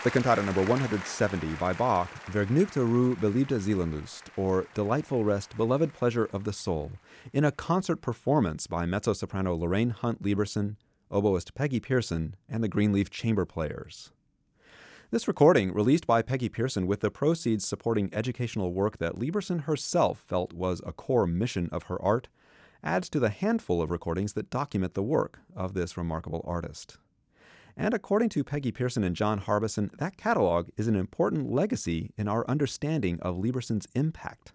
The cantata number 170 by Bach, Vergnügte Ruhe, beliebte Seelenlust, or Delightful Rest, Beloved Pleasure of the Soul, in a concert performance by mezzo-soprano Lorraine Hunt Lieberson, oboist Peggy Pearson, and the Greenleaf Chamber Players. This recording, released by Peggy Pearson with the proceeds supporting educational work that Lieberson herself felt was a core mission of her art, adds to the handful of recordings that document the work of this remarkable artist. And according to Peggy Pearson and John Harbison, that catalog is an important legacy in our understanding of Lieberson's impact